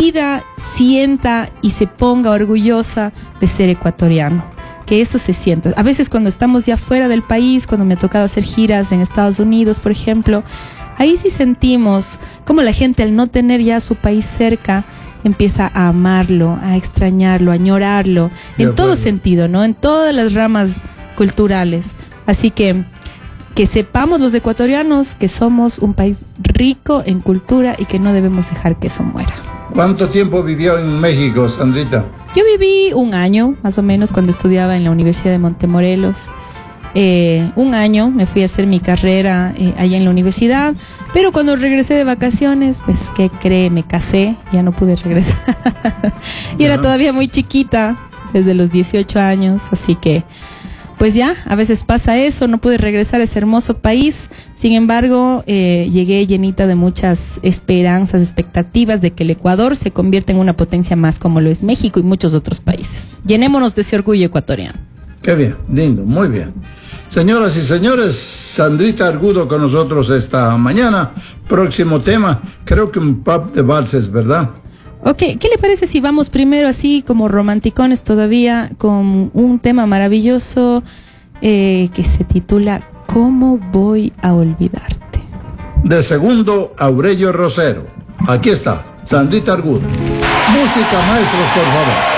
decida, sienta y se ponga orgullosa de ser ecuatoriano. Que eso se sienta. A veces cuando estamos ya fuera del país, cuando me ha tocado hacer giras en Estados Unidos, por ejemplo, ahí sí sentimos como la gente, al no tener ya su país cerca, empieza a amarlo, a extrañarlo, a añorarlo, en todo sentido, ¿no? En todas las ramas culturales. Así que sepamos los ecuatorianos que somos un país rico en cultura y que no debemos dejar que eso muera. ¿Cuánto tiempo vivió en México, Sandrita? Yo viví 1 año, más o menos, cuando estudiaba en la Universidad de Montemorelos. 1 año me fui a hacer mi carrera allá en la universidad, pero cuando regresé de vacaciones, pues, ¿qué cree? Me casé, ya no pude regresar. Y era todavía muy chiquita, desde los 18 años, así que pues ya, a veces pasa eso, no pude regresar a ese hermoso país. Sin embargo, llegué llenita de muchas esperanzas, expectativas de que el Ecuador se convierta en una potencia más como lo es México y muchos otros países. Llenémonos de ese orgullo ecuatoriano. Qué bien, lindo, muy bien. Señoras y señores, Sandrita Argudo con nosotros esta mañana. Próximo tema, creo que un pub de valses, ¿verdad? Ok, ¿qué le parece si vamos primero así como romanticones todavía con un tema maravilloso que se titula ¿Cómo voy a olvidarte? De segundo, Aurelio Rosero. Aquí está, Sandrita Argudo. Música, maestros, por favor.